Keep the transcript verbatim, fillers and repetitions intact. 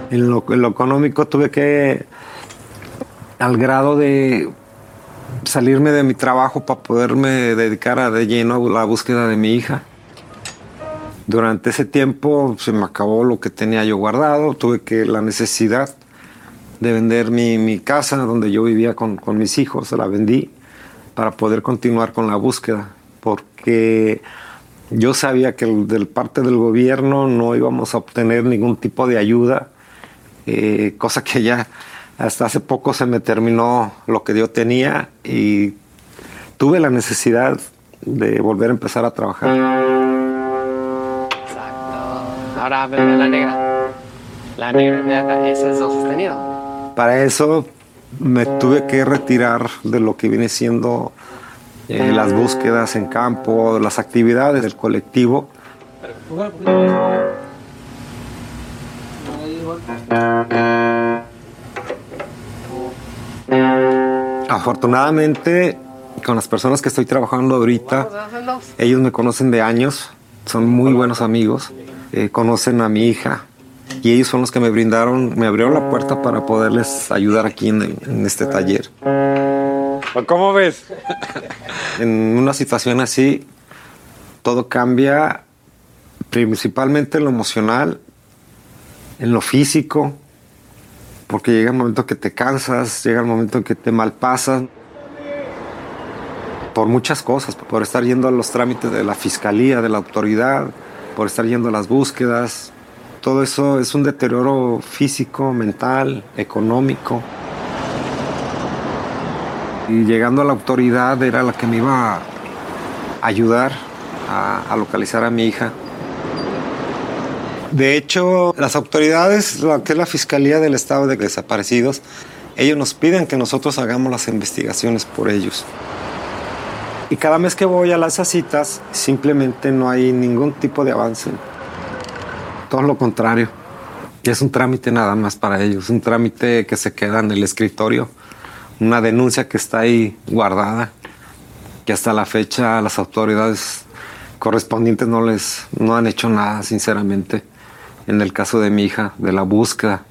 En lo, en lo económico tuve que, al grado de salirme de mi trabajo para poderme dedicar a de lleno a la búsqueda de mi hija. Durante ese tiempo se me acabó lo que tenía yo guardado, tuve que la necesidad de vender mi, mi casa donde yo vivía con, con mis hijos, la vendí para poder continuar con la búsqueda, porque yo sabía que de parte del gobierno no íbamos a obtener ningún tipo de ayuda, eh, cosa que ya hasta hace poco se me terminó lo que yo tenía y tuve la necesidad de volver a empezar a trabajar. Exacto. Ahora vemos la negra. La negra de acá, ese es do sostenido. Para eso me tuve que retirar de lo que viene siendo eh, las búsquedas en campo, las actividades del colectivo. Afortunadamente, con las personas que estoy trabajando ahorita, ellos me conocen de años, son muy buenos amigos, eh, conocen a mi hija y ellos son los que me brindaron, me abrieron la puerta para poderles ayudar aquí en, en este taller. ¿Cómo ves? En una situación así, todo cambia, principalmente en lo emocional, en lo físico, porque llega el momento que te cansas, llega el momento en que te malpasas, por muchas cosas, por estar yendo a los trámites de la fiscalía, de la autoridad, por estar yendo a las búsquedas. Todo eso es un deterioro físico, mental, económico. Y llegando a la autoridad era la que me iba a ayudar a, a localizar a mi hija. De hecho, las autoridades, lo que es la Fiscalía del Estado de Desaparecidos, ellos nos piden que nosotros hagamos las investigaciones por ellos. Y cada mes que voy a las citas, simplemente no hay ningún tipo de avance. Todo lo contrario. Es un trámite nada más para ellos, un trámite que se queda en el escritorio, una denuncia que está ahí guardada, que hasta la fecha las autoridades correspondientes no les no han hecho nada, sinceramente, en el caso de mi hija, de la búsqueda.